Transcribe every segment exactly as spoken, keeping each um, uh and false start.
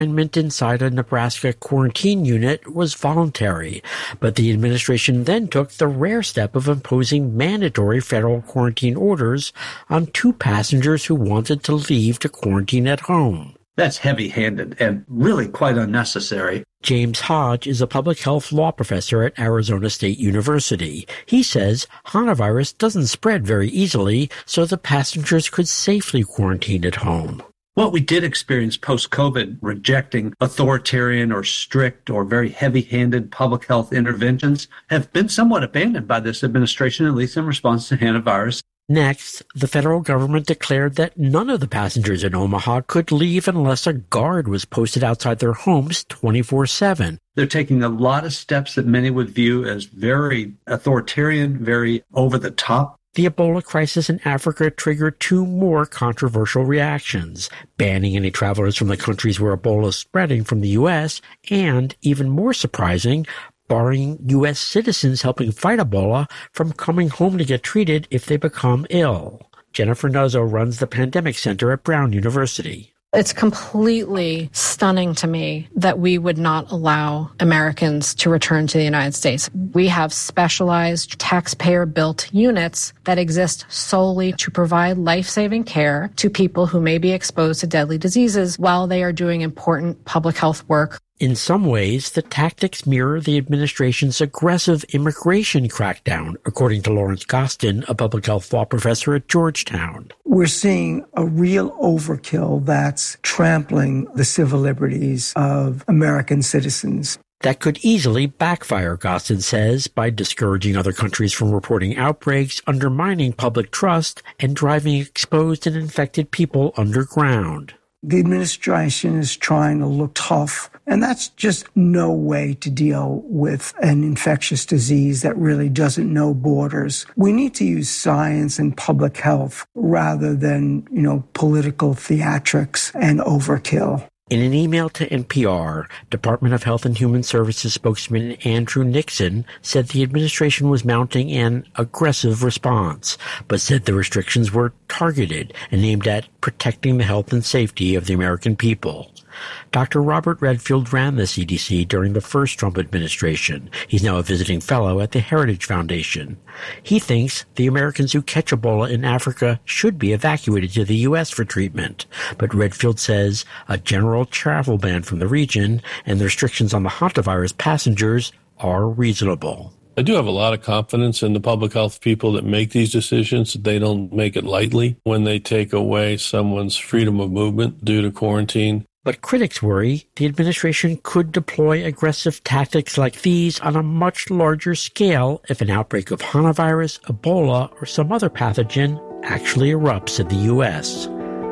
Confinement inside a Nebraska quarantine unit was voluntary, but the administration then took the rare step of imposing mandatory federal quarantine orders on two passengers who wanted to leave to quarantine at home. That's heavy-handed and really quite unnecessary. James Hodge is a public health law professor at Arizona State University. He says hantavirus doesn't spread very easily, so the passengers could safely quarantine at home. What we did experience post-COVID, rejecting authoritarian or strict or very heavy-handed public health interventions, have been somewhat abandoned by this administration, at least in response to hantavirus. Next, the federal government declared that none of the passengers in Omaha could leave unless a guard was posted outside their homes twenty-four seven. They're taking a lot of steps that many would view as very authoritarian, very over-the-top. The Ebola crisis in Africa triggered two more controversial reactions, banning any travelers from the countries where Ebola is spreading from the U S, and, even more surprising, barring U S citizens helping fight Ebola from coming home to get treated if they become ill. Jennifer Nuzzo runs the Pandemic Center at Brown University. It's completely stunning to me that we would not allow Americans to return to the United States. We have specialized taxpayer-built units that exist solely to provide life-saving care to people who may be exposed to deadly diseases while they are doing important public health work. In some ways, the tactics mirror the administration's aggressive immigration crackdown, according to Lawrence Gostin, a public health law professor at Georgetown. We're seeing a real overkill that's trampling the civil liberties of American citizens. That could easily backfire, Gostin says, by discouraging other countries from reporting outbreaks, undermining public trust, and driving exposed and infected people underground. The administration is trying to look tough, and that's just no way to deal with an infectious disease that really doesn't know borders. We need to use science and public health rather than, you know, political theatrics and overkill. In an email to N P R, Department of Health and Human Services spokesman Andrew Nixon said the administration was mounting an aggressive response, but said the restrictions were targeted and aimed at protecting the health and safety of the American people. Doctor Robert Redfield ran the C D C during the first Trump administration. He's now a visiting fellow at the Heritage Foundation. He thinks the Americans who catch Ebola in Africa should be evacuated to the U S for treatment. But Redfield says a general travel ban from the region and the restrictions on the hantavirus passengers are reasonable. I do have a lot of confidence in the public health people that make these decisions. They don't make it lightly when they take away someone's freedom of movement due to quarantine. But critics worry the administration could deploy aggressive tactics like these on a much larger scale if an outbreak of hantavirus, Ebola, or some other pathogen actually erupts in the U S.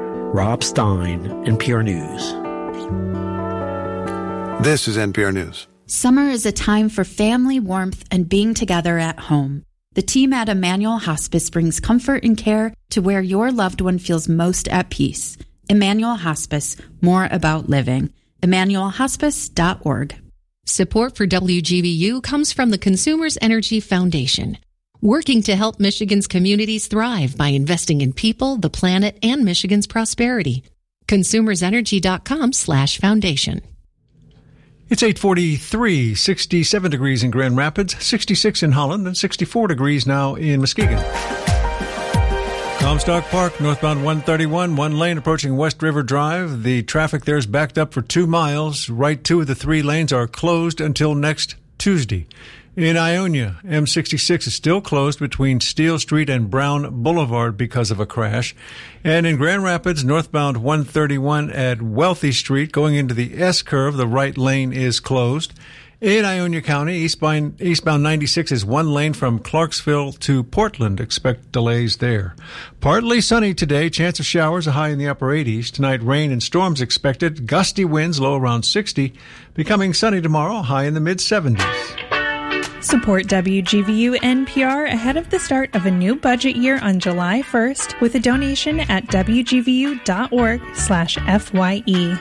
Rob Stein, N P R News. This is N P R News. Summer is a time for family warmth and being together at home. The team at Emmanuel Hospice brings comfort and care to where your loved one feels most at peace. Emmanuel Hospice, more about living. emmanuel hospice dot org. Support for W G B U comes from the Consumers Energy Foundation, working to help Michigan's communities thrive by investing in people, the planet, and Michigan's prosperity. consumers energy dot com slash foundation. It's eight forty-three, sixty-seven degrees in Grand Rapids, sixty-six in Holland, and sixty-four degrees now in Muskegon. Comstock Park, northbound one thirty-one, one lane approaching West River Drive. The traffic there is backed up for two miles. Right two of the three lanes are closed until next Tuesday. In Ionia, M sixty-six is still closed between Steel Street and Brown Boulevard because of a crash. And in Grand Rapids, northbound one thirty-one at Wealthy Street, going into the S-curve, the right lane is closed. In Ionia County, eastbound, eastbound ninety-six is one lane from Clarksville to Portland. Expect delays there. Partly sunny today. Chance of showers, a high in the upper eighties. Tonight, rain and storms expected. Gusty winds, low around sixty. Becoming sunny tomorrow, high in the mid-seventies. Support W G V U N P R ahead of the start of a new budget year on July first with a donation at W G V U dot org slash F Y E.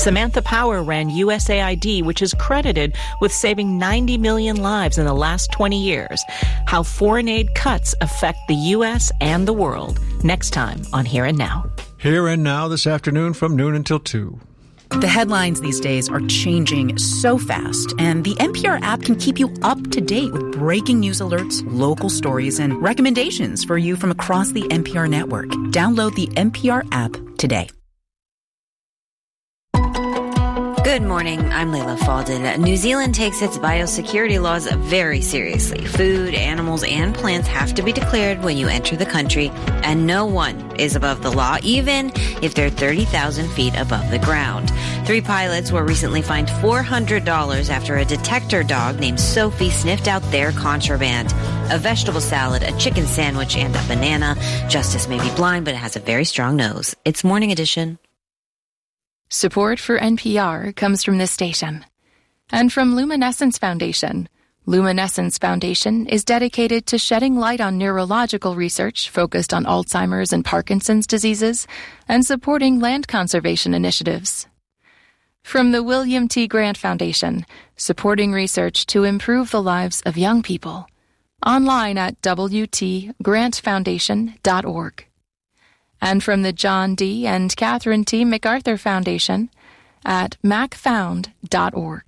Samantha Power ran U S A I D, which is credited with saving ninety million lives in the last twenty years. How foreign aid cuts affect the U S and the world. Next time on Here and Now. Here and Now this afternoon from noon until two. The headlines these days are changing so fast, and the N P R app can keep you up to date with breaking news alerts, local stories, and recommendations for you from across the N P R network. Download the N P R app today. Good morning, I'm Layla Falden. New Zealand takes its biosecurity laws very seriously. Food, animals, and plants have to be declared when you enter the country, and no one is above the law, even if they're thirty thousand feet above the ground. Three pilots were recently fined four hundred dollars after a detector dog named Sophie sniffed out their contraband. A vegetable salad, a chicken sandwich, and a banana. Justice may be blind, but it has a very strong nose. It's Morning Edition. Support for N P R comes from this station and from Luminescence Foundation. Luminescence Foundation is dedicated to shedding light on neurological research focused on Alzheimer's and Parkinson's diseases and supporting land conservation initiatives. From the William T. Grant Foundation, supporting research to improve the lives of young people. Online at w t grant foundation dot org. And from the John D. and Catherine T. MacArthur Foundation at mac found dot org.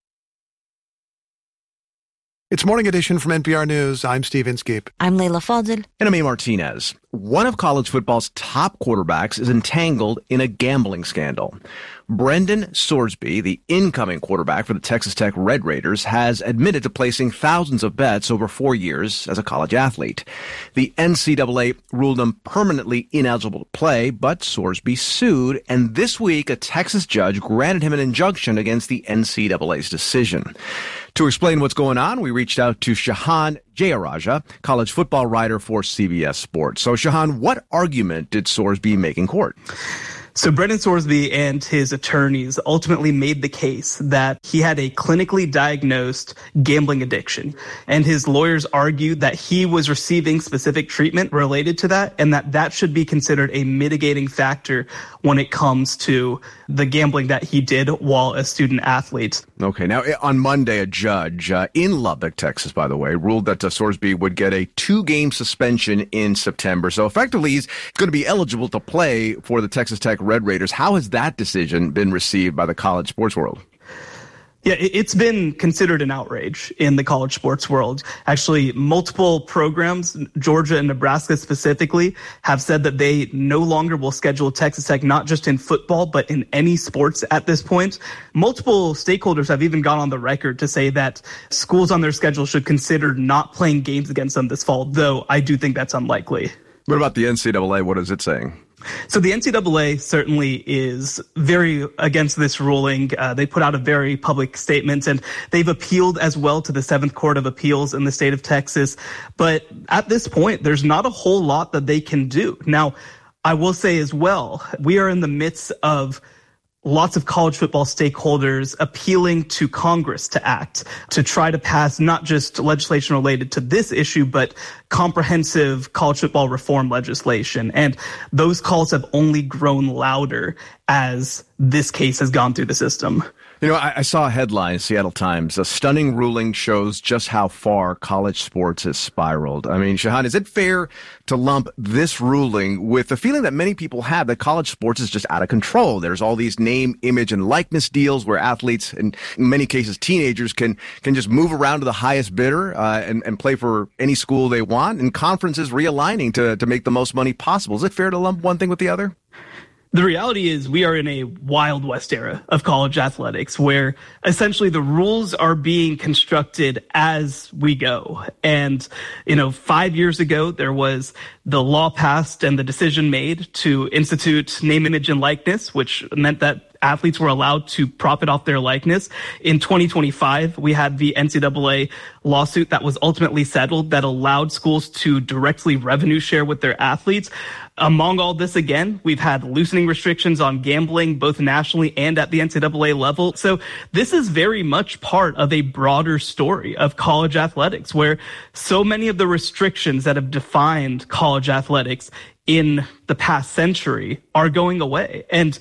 It's Morning Edition from N P R News. I'm Steve Inskeep. I'm Layla Falden. And I'm A. Martinez. One of college football's top quarterbacks is entangled in a gambling scandal. Brendan Sorsby, the incoming quarterback for the Texas Tech Red Raiders, has admitted to placing thousands of bets over four years as a college athlete. The N C double A ruled him permanently ineligible to play, but Sorsby sued, and this week a Texas judge granted him an injunction against the N C double A's decision. To explain what's going on, we reached out to Shahan Jayaraja, college football writer for C B S Sports. So, Shahan, what argument did Sorsby make in court? So Brendan Sorsby and his attorneys ultimately made the case that he had a clinically diagnosed gambling addiction. And his lawyers argued that he was receiving specific treatment related to that, and that that should be considered a mitigating factor when it comes to the gambling that he did while a student athlete. Okay. Now, on Monday, a judge uh, in Lubbock, Texas, by the way, ruled that uh, Sorsby would get a two-game suspension in September. So effectively, he's going to be eligible to play for the Texas Tech Red Raiders. How has that decision been received by the college sports world? Yeah, it's been considered an outrage in the college sports world. Actually, multiple programs, Georgia and Nebraska specifically, have said that they no longer will schedule Texas Tech, not just in football, but in any sports at this point. Multiple stakeholders have even gone on the record to say that schools on their schedule should consider not playing games against them this fall, though I do think that's unlikely. What about the N C double A? What is it saying? So the N C double A certainly is very against this ruling. Uh, they put out a very public statement, and they've appealed as well to the Seventh Court of Appeals in the state of Texas. But at this point, there's not a whole lot that they can do. Now, I will say as well, we are in the midst of lots of college football stakeholders appealing to Congress to act, to try to pass not just legislation related to this issue, but comprehensive college football reform legislation. And those calls have only grown louder as this case has gone through the system. You know, I, I saw a headline, Seattle Times, a stunning ruling shows just how far college sports has spiraled. I mean, Shahan, is it fair to lump this ruling with the feeling that many people have that college sports is just out of control? There's all these name, image, and likeness deals where athletes, and in many cases teenagers, can can just move around to the highest bidder uh, and, and play for any school they want, and conferences realigning to, to make the most money possible. Is it fair to lump one thing with the other? The reality is we are in a Wild West era of college athletics where essentially the rules are being constructed as we go. And, you know, five years ago, there was the law passed and the decision made to institute name, image, and likeness, which meant that athletes were allowed to profit off their likeness. In twenty twenty-five, we had the N C double A lawsuit that was ultimately settled that allowed schools to directly revenue share with their athletes. Among all this, again, we've had loosening restrictions on gambling, both nationally and at the N C double A level. So this is very much part of a broader story of college athletics, where so many of the restrictions that have defined college athletics in the past century are going away. And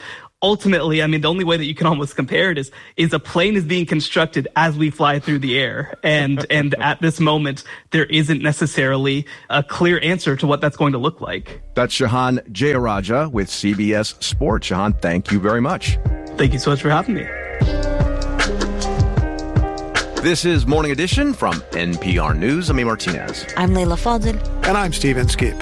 ultimately, I mean, the only way that you can almost compare it is, is a plane is being constructed as we fly through the air. And, and at this moment, there isn't necessarily a clear answer to what that's going to look like. That's Shahan Jayaraja with C B S Sports. Shahan, thank you very much. Thank you so much for having me. This is Morning Edition from N P R News. I'm A. Martinez. I'm Leila Fadel. And I'm Stephen Skip.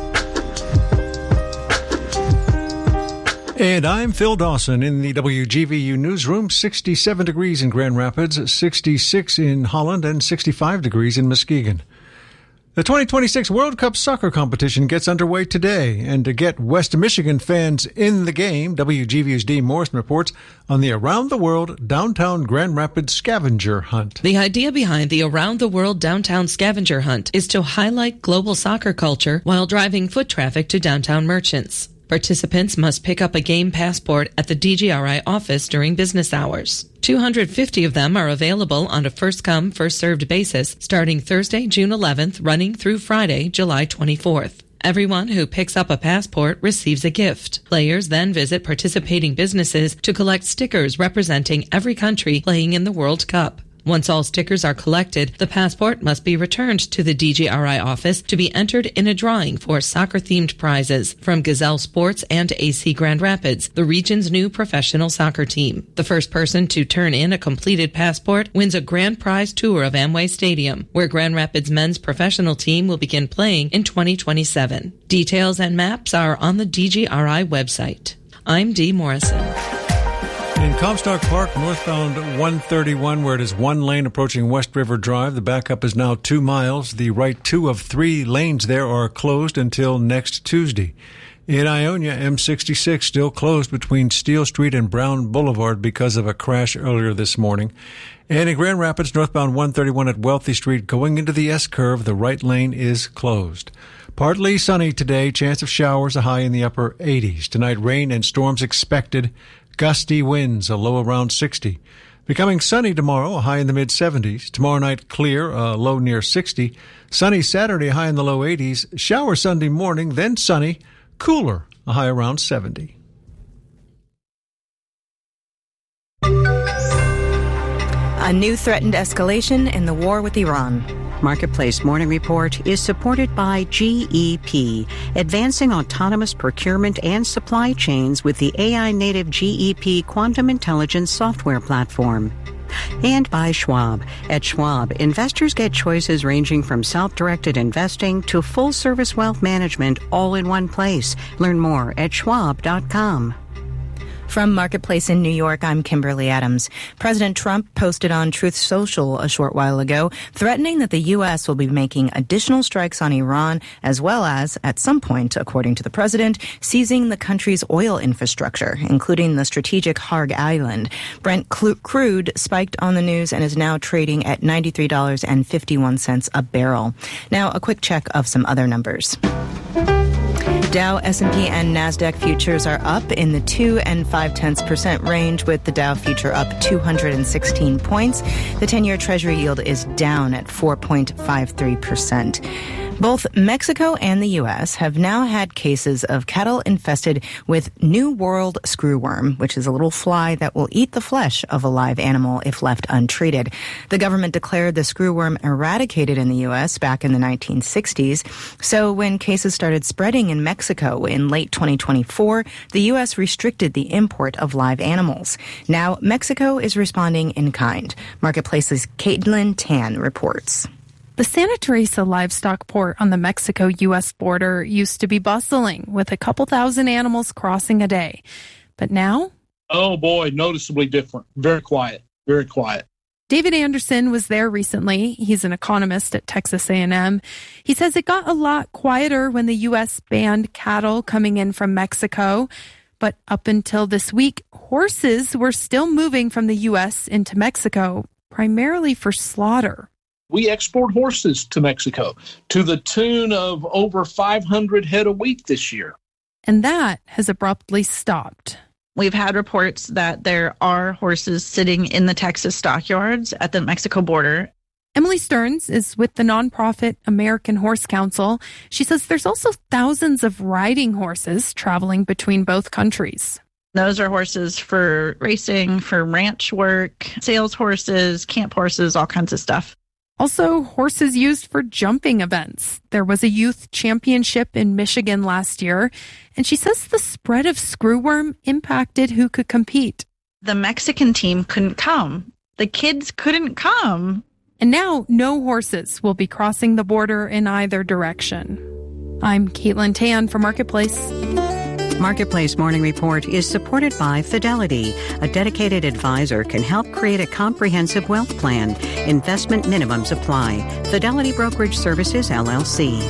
And I'm Phil Dawson in the W G V U newsroom. sixty-seven degrees in Grand Rapids, sixty-six in Holland, and sixty-five degrees in Muskegon. The twenty twenty-six World Cup soccer competition gets underway today. And to get West Michigan fans in the game, W G V U's Dee Morrison reports on the Around the World Downtown Grand Rapids Scavenger Hunt. The idea behind the Around the World Downtown Scavenger Hunt is to highlight global soccer culture while driving foot traffic to downtown merchants. Participants must pick up a game passport at the D G R I office during business hours. two hundred fifty of them are available on a first-come, first-served basis starting Thursday, June eleventh, running through Friday, July twenty-fourth. Everyone who picks up a passport receives a gift. Players then visit participating businesses to collect stickers representing every country playing in the World Cup. Once all stickers are collected, the passport must be returned to the D G R I office to be entered in a drawing for soccer-themed prizes from Gazelle Sports and A C Grand Rapids, the region's new professional soccer team. The first person to turn in a completed passport wins a grand prize tour of Amway Stadium, where Grand Rapids men's professional team will begin playing in twenty twenty-seven. Details and maps are on the D G R I website. I'm Dee Morrison. In Comstock Park, northbound one thirty-one, where it is one lane approaching West River Drive, the backup is now two miles. The right two of three lanes there are closed until next Tuesday. In Ionia, M sixty-six still closed between Steel Street and Brown Boulevard because of a crash earlier this morning. And in Grand Rapids, northbound one thirty-one at Wealthy Street, going into the S-curve, the right lane is closed. Partly sunny today, chance of showers, a high in the upper eighties. Tonight, rain and storms expected. Gusty winds, a low around sixty. Becoming sunny tomorrow, a high in the mid-seventies. Tomorrow night, clear, a low near sixty. Sunny Saturday, high in the low eighties. Shower Sunday morning, then sunny, cooler, a high around seventy. A new threatened escalation in the war with Iran. Marketplace Morning Report is supported by G E P, advancing autonomous procurement and supply chains with the A I-native G E P quantum intelligence software platform. And by Schwab. At Schwab, investors get choices ranging from self-directed investing to full-service wealth management all in one place. Learn more at schwab dot com. From Marketplace in New York, I'm Kimberly Adams. President Trump posted on Truth Social a short while ago, threatening that the U S will be making additional strikes on Iran, as well as, at some point, according to the president, seizing the country's oil infrastructure, including the strategic Harg Island. Brent crude spiked on the news and is now trading at ninety-three dollars and fifty-one cents a barrel. Now, a quick check of some other numbers. Dow, S and P, and NASDAQ futures are up in the two and five tenths percent range, with the Dow future up two hundred sixteen points. The ten-year Treasury yield is down at four point five three percent. Both Mexico and the U S have now had cases of cattle infested with New World screwworm, which is a little fly that will eat the flesh of a live animal if left untreated. The government declared the screwworm eradicated in the U S back in the nineteen sixties. So when cases started spreading in Mexico in late twenty twenty-four, the U S restricted the import of live animals. Now, Mexico is responding in kind. Marketplace's Caitlin Tan reports. The Santa Teresa livestock port on the Mexico-U S border used to be bustling, with a couple thousand animals crossing a day. But now? Oh boy, noticeably different. Very quiet, very quiet. David Anderson was there recently. He's an economist at Texas A and M. He says it got a lot quieter when the U S banned cattle coming in from Mexico. But up until this week, horses were still moving from the U S into Mexico, primarily for slaughter. We export horses to Mexico to the tune of over five hundred head a week this year. And that has abruptly stopped. We've had reports that there are horses sitting in the Texas stockyards at the Mexico border. Emily Stearns is with the nonprofit American Horse Council. She says there's also thousands of riding horses traveling between both countries. Those are horses for racing, for ranch work, sales horses, camp horses, all kinds of stuff. Also, horses used for jumping events. There was a youth championship in Michigan last year, and she says the spread of screwworm impacted who could compete. The Mexican team couldn't come. The kids couldn't come. And now no horses will be crossing the border in either direction. I'm Caitlin Tan for Marketplace. Marketplace Morning Report is supported by Fidelity. A dedicated advisor can help create a comprehensive wealth plan. Investment minimums apply. Fidelity Brokerage Services, L L C.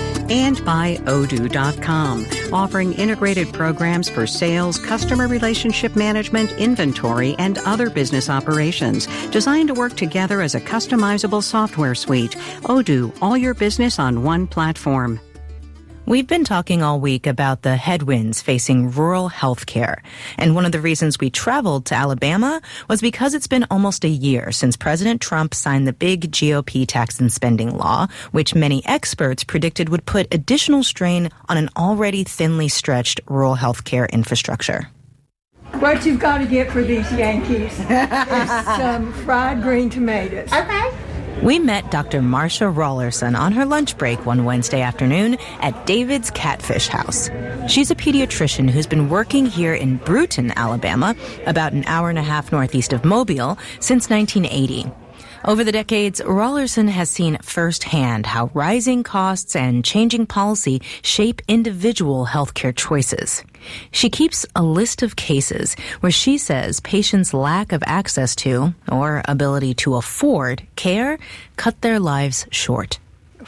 And by Odoo dot com, offering integrated programs for sales, customer relationship management, inventory, and other business operations, designed to work together as a customizable software suite. Odoo, all your business on one platform. We've been talking all week about the headwinds facing rural health care. And one of the reasons we traveled to Alabama was because it's been almost a year since President Trump signed the big G O P tax and spending law, which many experts predicted would put additional strain on an already thinly stretched rural health care infrastructure. What you've got to get for these Yankees is some fried green tomatoes. Okay. We met Doctor Marcia Rollerson on her lunch break one Wednesday afternoon at David's Catfish House. She's a pediatrician who's been working here in Brewton, Alabama, about an hour and a half northeast of Mobile, since nineteen eighty. Over the decades, Rollerson has seen firsthand how rising costs and changing policy shape individual healthcare choices. She keeps a list of cases where she says patients' lack of access to or ability to afford care cut their lives short.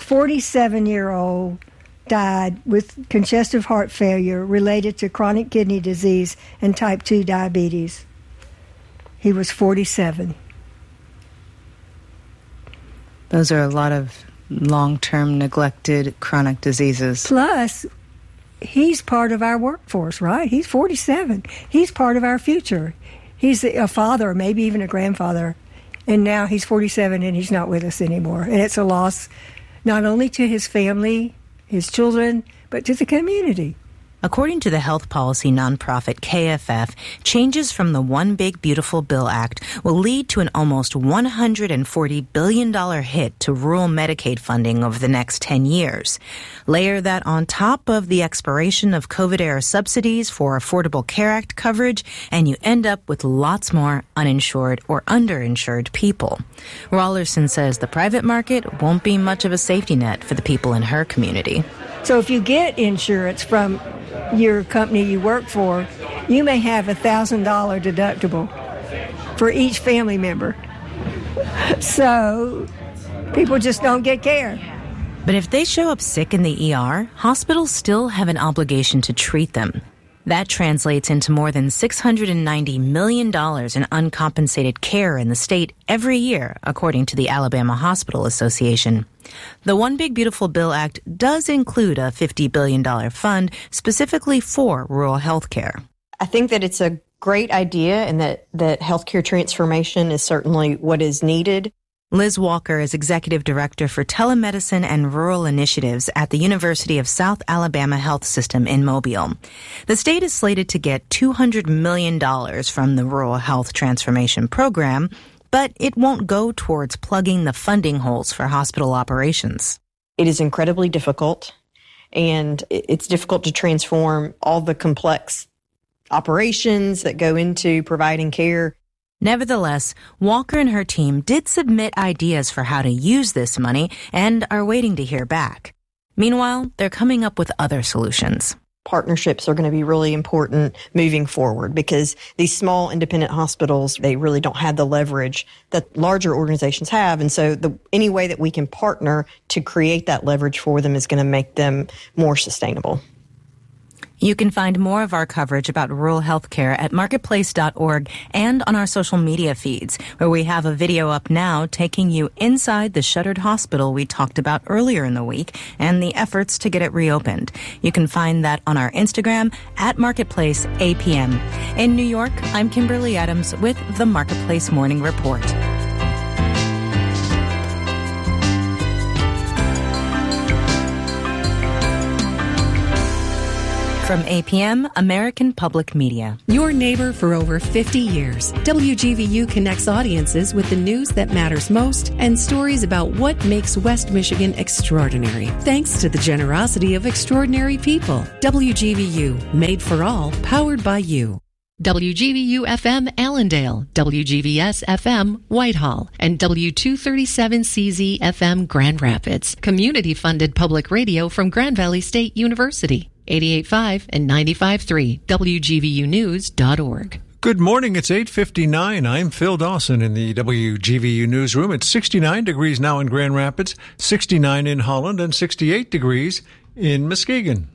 forty-seven-year-old died with congestive heart failure related to chronic kidney disease and type two diabetes. He was forty-seven. Those are a lot of long-term neglected chronic diseases. Plus, he's part of our workforce, right? He's forty-seven. He's part of our future. He's a father, maybe even a grandfather. And now he's forty-seven and he's not with us anymore. And it's a loss not only to his family, his children, but to the community. According to the health policy nonprofit K F F, changes from the One Big Beautiful Bill Act will lead to an almost one hundred forty billion dollars hit to rural Medicaid funding over the next ten years. Layer that on top of the expiration of COVID-era subsidies for Affordable Care Act coverage, and you end up with lots more uninsured or underinsured people. Rollerson says the private market won't be much of a safety net for the people in her community. So if you get insurance from your company you work for, you may have a one thousand dollars deductible for each family member. So people just don't get care. But if they show up sick in the E R, hospitals still have an obligation to treat them. That translates into more than six hundred ninety million dollars in uncompensated care in the state every year, according to the Alabama Hospital Association. The One Big Beautiful Bill Act does include a fifty billion dollars fund specifically for rural health care. I think that it's a great idea and that, that healthcare transformation is certainly what is needed. Liz Walker is Executive Director for Telemedicine and Rural Initiatives at the University of South Alabama Health System in Mobile. The state is slated to get two hundred million dollars from the Rural Health Transformation Program, but it won't go towards plugging the funding holes for hospital operations. It is incredibly difficult, and it's difficult to transform all the complex operations that go into providing care. Nevertheless, Walker and her team did submit ideas for how to use this money and are waiting to hear back. Meanwhile, they're coming up with other solutions. Partnerships are going to be really important moving forward because these small independent hospitals, they really don't have the leverage that larger organizations have. And so the, any way that we can partner to create that leverage for them is going to make them more sustainable. You can find more of our coverage about rural health care at marketplace dot org and on our social media feeds, where we have a video up now taking you inside the shuttered hospital we talked about earlier in the week and the efforts to get it reopened. You can find that on our Instagram at Marketplace A P M. In New York, I'm Kimberly Adams with the Marketplace Morning Report. From A P M, American Public Media. Your neighbor for over fifty years, W G V U connects audiences with the news that matters most and stories about what makes West Michigan extraordinary. Thanks to the generosity of extraordinary people. W G V U, made for all, powered by you. W G V U F M Allendale, W G V S F M Whitehall, and W two thirty-seven C Z F M Grand Rapids. Community-funded public radio from Grand Valley State University. eighty-eight point five and ninety-five point three, W G V U news dot org. Good morning. It's eight fifty-nine. I'm Phil Dawson in the W G V U newsroom. It's sixty-nine degrees now in Grand Rapids, sixty-nine in Holland, and sixty-eight degrees in Muskegon.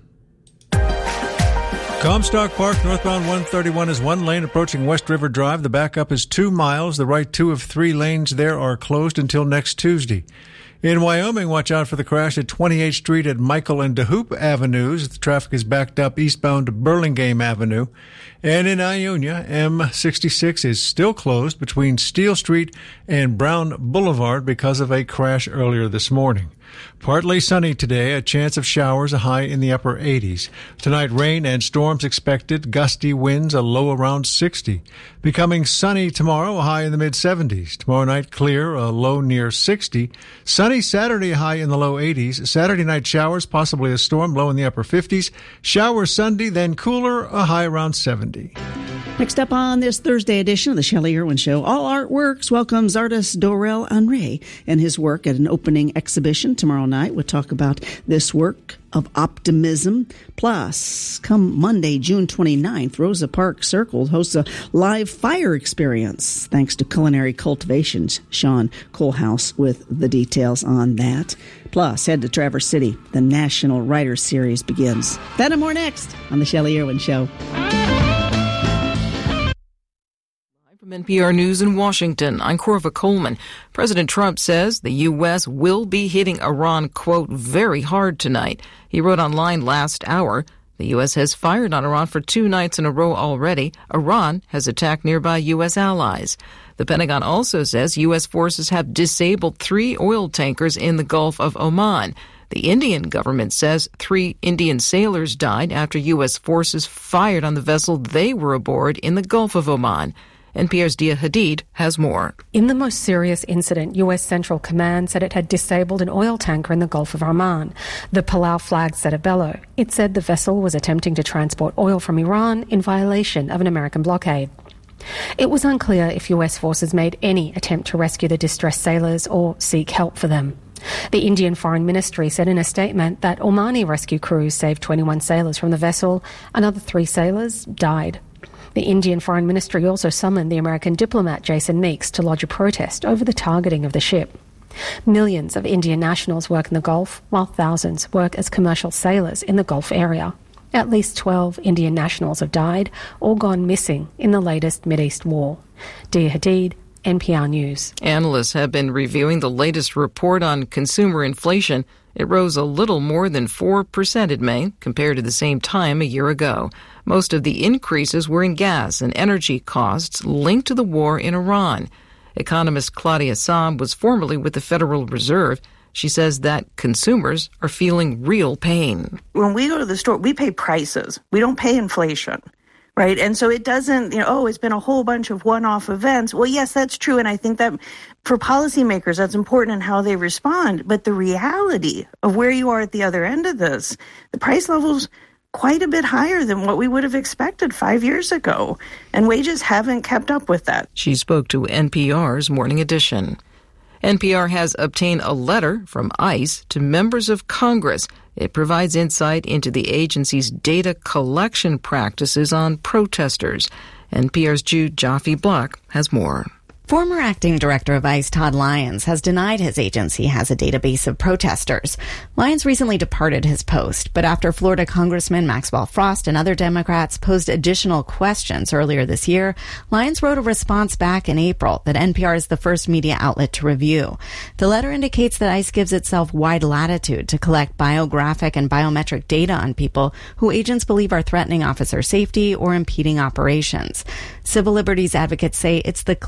Comstock Park, northbound one thirty-one is one lane approaching West River Drive. The backup is two miles. The right two of three lanes there are closed until next Tuesday. In Wyoming, watch out for the crash at twenty-eighth Street at Michael and DeHoop Avenues. The traffic is backed up eastbound to Burlingame Avenue. And in Ionia, M sixty-six is still closed between Steel Street and Brown Boulevard because of a crash earlier this morning. Partly sunny today, a chance of showers, a high in the upper eighties. Tonight, rain and storms expected, gusty winds, a low around sixty. Becoming sunny tomorrow, a high in the mid-seventies. Tomorrow night, clear, a low near sixty. Sunny Saturday, a high in the low eighties. Saturday night showers, possibly a storm, low in the upper fifties. Showers Sunday, then cooler, a high around seventy. Next up on this Thursday edition of the Shelley Irwin Show, All Artworks welcomes artist Dorel Henry and his work at an opening exhibition tomorrow night. We'll talk about this work of optimism. Plus, come Monday, June twenty-ninth, Rosa Parks Circle hosts a live fire experience thanks to Culinary Cultivations. Sean Kohlhaus with the details on that. Plus, head to Traverse City. The National Writers Series begins. That and more next on the Shelley Irwin Show. From N P R News in Washington, I'm Corva Coleman. President Trump says the U S will be hitting Iran, quote, very hard tonight. He wrote online last hour, the U S has fired on Iran for two nights in a row already. Iran has attacked nearby U S allies. The Pentagon also says U S forces have disabled three oil tankers in the Gulf of Oman. The Indian government says three Indian sailors died after U S forces fired on the vessel they were aboard in the Gulf of Oman. N P R's Dia Hadid has more. In the most serious incident, U S Central Command said it had disabled an oil tanker in the Gulf of Oman. The Palau flag set a bellow. It said the vessel was attempting to transport oil from Iran in violation of an American blockade. It was unclear if U S forces made any attempt to rescue the distressed sailors or seek help for them. The Indian Foreign Ministry said in a statement that Omani rescue crews saved twenty-one sailors from the vessel. Another three sailors died. The Indian Foreign Ministry also summoned the American diplomat Jason Meeks to lodge a protest over the targeting of the ship. Millions of Indian nationals work in the Gulf, while thousands work as commercial sailors in the Gulf area. At least twelve Indian nationals have died or gone missing in the latest Mideast war. Dia Hadid, N P R News. Analysts have been reviewing the latest report on consumer inflation. It rose a little more than four percent in May compared to the same time a year ago. Most of the increases were in gas and energy costs linked to the war in Iran. Economist Claudia Saab was formerly with the Federal Reserve. She says that consumers are feeling real pain. When we go to the store, we pay prices. We don't pay inflation, right? And so it doesn't, you know, oh, it's been a whole bunch of one-off events. Well, yes, that's true. And I think that for policymakers, that's important in how they respond. But the reality of where you are at the other end of this, the price levels quite a bit higher than what we would have expected five years ago. And wages haven't kept up with that. She spoke to N P R's Morning Edition. N P R has obtained a letter from ICE to members of Congress. It provides insight into the agency's data collection practices on protesters. N P R's Jude Jaffe-Black has more. Former acting director of ICE Todd Lyons has denied his agency has a database of protesters. Lyons recently departed his post, but after Florida Congressman Maxwell Frost and other Democrats posed additional questions earlier this year, Lyons wrote a response back in April that N P R is the first media outlet to review. The letter indicates that ICE gives itself wide latitude to collect biographic and biometric data on people who agents believe are threatening officer safety or impeding operations. Civil liberties advocates say it's the clearest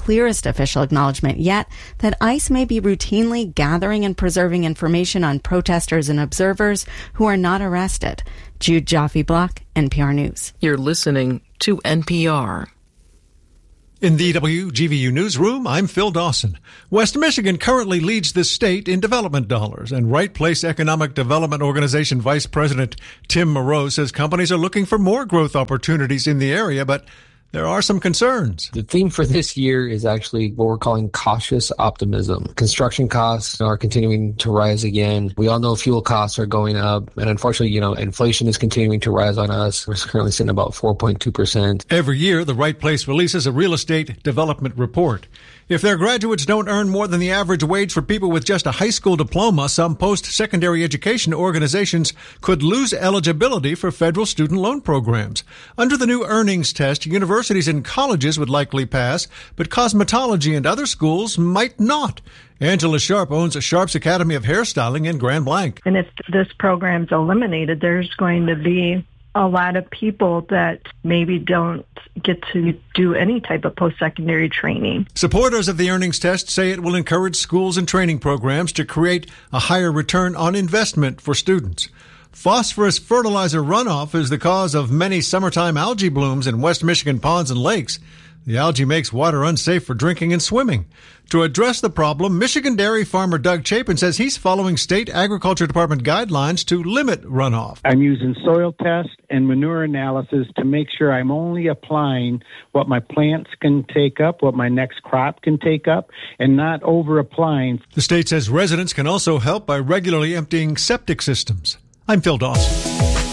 first official acknowledgement yet that ICE may be routinely gathering and preserving information on protesters and observers who are not arrested. Jude Jaffe-Block, N P R News. You're listening to N P R. In the W G V U newsroom, I'm Phil Dawson. West Michigan currently leads the state in development dollars, and Right Place Economic Development Organization Vice President Tim Moreau says companies are looking for more growth opportunities in the area, but there are some concerns. The theme for this year is actually what we're calling cautious optimism. Construction costs are continuing to rise again. We all know fuel costs are going up. And unfortunately, you know, inflation is continuing to rise on us. We're currently sitting about four point two percent. Every year, the Right Place releases a real estate development report. If their graduates don't earn more than the average wage for people with just a high school diploma, some post-secondary education organizations could lose eligibility for federal student loan programs. Under the new earnings test, universities and colleges would likely pass, but cosmetology and other schools might not. Angela Sharp owns a Sharp's Academy of Hairstyling in Grand Blanc. And if this program's eliminated, there's going to be a lot of people that maybe don't get to do any type of post-secondary training. Supporters of the earnings test say it will encourage schools and training programs to create a higher return on investment for students. Phosphorus fertilizer runoff is the cause of many summertime algae blooms in West Michigan ponds and lakes. The algae makes water unsafe for drinking and swimming. To address the problem, Michigan dairy farmer Doug Chapin says he's following state agriculture department guidelines to limit runoff. I'm using soil tests and manure analysis to make sure I'm only applying what my plants can take up, what my next crop can take up, and not over applying. The state says residents can also help by regularly emptying septic systems. I'm Phil Dawson.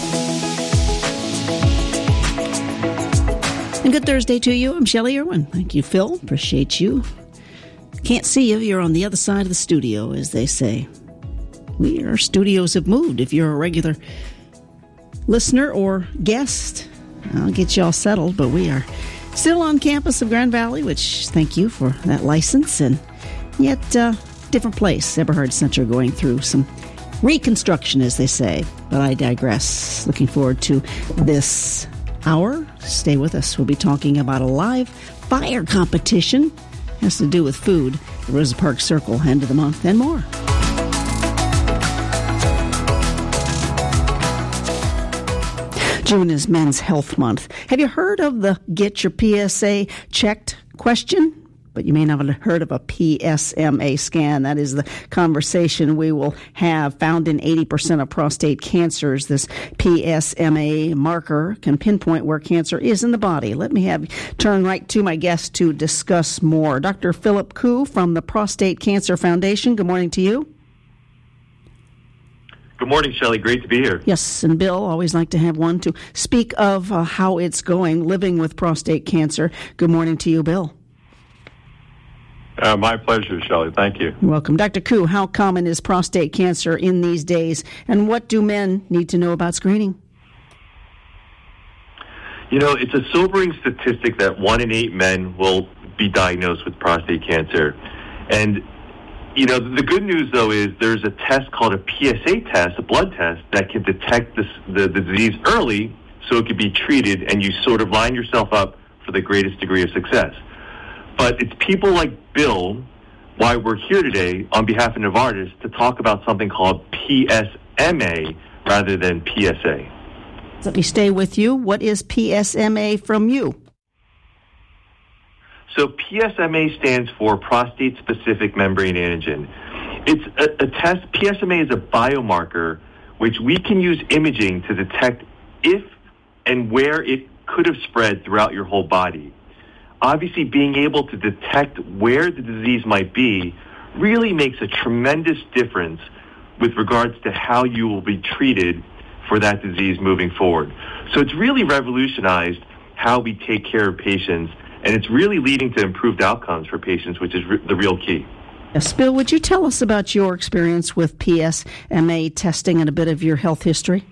And good Thursday to you. I'm Shelley Irwin. Thank you, Phil. Appreciate you. Can't see you. You're on the other side of the studio, as they say. We, our studios have moved. If you're a regular listener or guest, I'll get you all settled. But we are still on campus of Grand Valley, which thank you for that license. And yet, uh, different place. Eberhard Center going through some reconstruction, as they say. But I digress. Looking forward to this hour. Stay with us. We'll be talking about a live fire competition. Has to do with food. The Rosa Parks Circle, end of the month, and more. June is Men's Health Month. Have you heard of the Get Your P S A Checked question? But you may not have heard of a P S M A scan. That is the conversation we will have. Found in eighty percent of prostate cancers, this P S M A marker can pinpoint where cancer is in the body. Let me have turn right to my guest to discuss more. Doctor Philip Koo from the Prostate Cancer Foundation. Good morning to you. Good morning, Shelley. Great to be here. Yes, and Bill, always like to have one to speak of uh, how it's going, living with prostate cancer. Good morning to you, Bill. Uh, my pleasure, Shelley. Thank you. You're welcome. Doctor Koo, how common is prostate cancer in these days, and what do men need to know about screening? You know, it's a sobering statistic that one in eight men will be diagnosed with prostate cancer. And, you know, the good news, though, is there's a test called a P S A test, a blood test, that can detect this, the, the disease early so it can be treated, and you sort of line yourself up for the greatest degree of success. But it's people like Bill, why we're here today on behalf of Novartis to talk about something called P S M A rather than P S A. Let me stay with you. What is P S M A from you? So P S M A stands for prostate-specific membrane antigen. It's a, a test. P S M A is a biomarker which we can use imaging to detect if and where it could have spread throughout your whole body. Obviously, being able to detect where the disease might be really makes a tremendous difference with regards to how you will be treated for that disease moving forward. So it's really revolutionized how we take care of patients, and it's really leading to improved outcomes for patients, which is re- the real key. Yes, Bill, would you tell us about your experience with P S M A testing and a bit of your health history?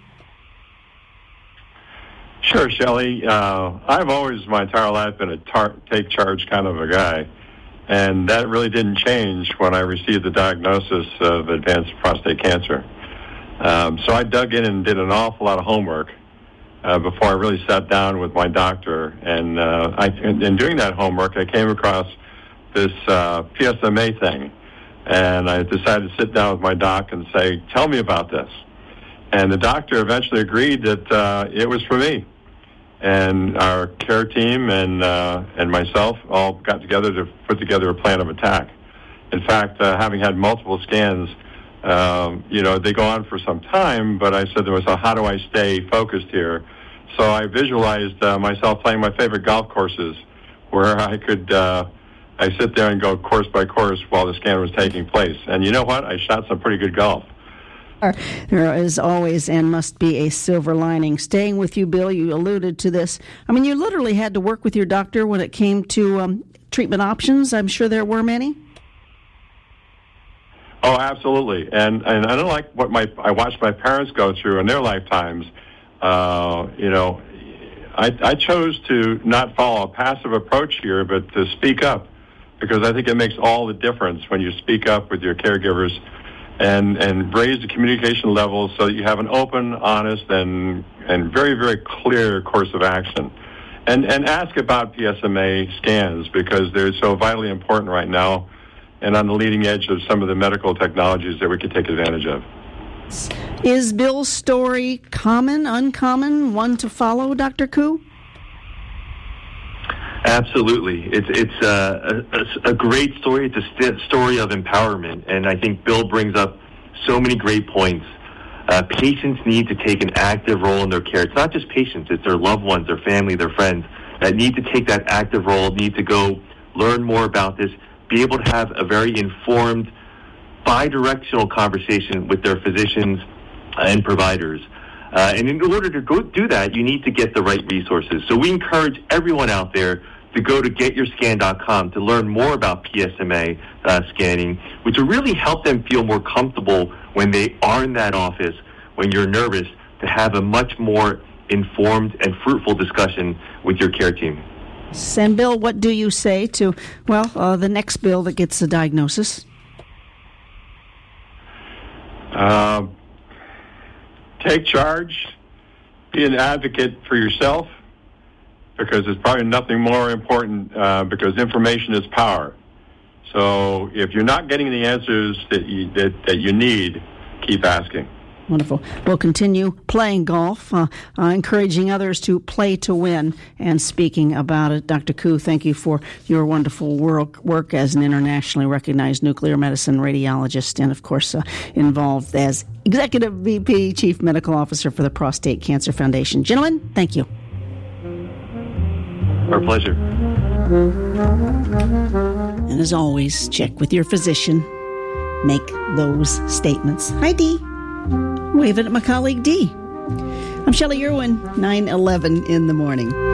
Sure, Shelley. Uh, I've always, my entire life, been a tar- take charge kind of a guy, and that really didn't change when I received the diagnosis of advanced prostate cancer. Um, so I dug in and did an awful lot of homework uh, before I really sat down with my doctor, and uh, I, in, in doing that homework, I came across this uh, P S M A thing. And I decided to sit down with my doc and say, tell me about this. And the doctor eventually agreed that uh, it was for me. And our care team and uh, and myself all got together to put together a plan of attack. In fact, uh, having had multiple scans, um, you know, they go on for some time, but I said to myself, how do I stay focused here? So I visualized uh, myself playing my favorite golf courses where I could... Uh, I sit there and go course by course while the scan was taking place. And you know what? I shot some pretty good golf. There is always and must be a silver lining. Staying with you, Bill, you alluded to this. I mean, you literally had to work with your doctor when it came to um, treatment options. I'm sure there were many. Oh, absolutely. And and I don't like what my I watched my parents go through in their lifetimes. Uh, you know, I, I chose to not follow a passive approach here, but to speak up. Because I think it makes all the difference when you speak up with your caregivers and, and raise the communication levels so that you have an open, honest, and and very, very clear course of action. And and ask about P S M A scans because they're so vitally important right now and on the leading edge of some of the medical technologies that we can take advantage of. Is Bill's story common, uncommon, one to follow, Doctor Koo? Absolutely. It's it's uh, a, a great story. It's a st- story of empowerment, and I think Bill brings up so many great points. Uh, patients need to take an active role in their care. It's not just patients. It's their loved ones, their family, their friends that need to take that active role, need to go learn more about this, be able to have a very informed, bi-directional conversation with their physicians and providers. Uh, and in order to go do that, you need to get the right resources. So we encourage everyone out there to go to get your scan dot com to learn more about P S M A uh, scanning, which will really help them feel more comfortable when they are in that office, when you're nervous, to have a much more informed and fruitful discussion with your care team. And Bill, what do you say to, well, uh, the next Bill that gets the diagnosis? Uh, take charge, be an advocate for yourself, because there's probably nothing more important, uh, because information is power. So if you're not getting the answers that you, that, that you need, keep asking. Wonderful. We'll continue playing golf, uh, uh, encouraging others to play to win, and speaking about it. Doctor Koo, thank you for your wonderful work, work as an internationally recognized nuclear medicine radiologist and, of course, uh, involved as Executive V P, Chief Medical Officer for the Prostate Cancer Foundation. Gentlemen, thank you. Our pleasure. And as always, check with your physician. Make those statements. Hi, Dee. Waving at my colleague, Dee. I'm Shelley Irwin, nine eleven in the morning.